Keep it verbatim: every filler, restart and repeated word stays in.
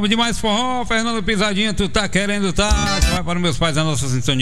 de mais forró, Fernando Pisadinha, tu tá querendo tá? Vai para os meus pais, a nossa sintonia.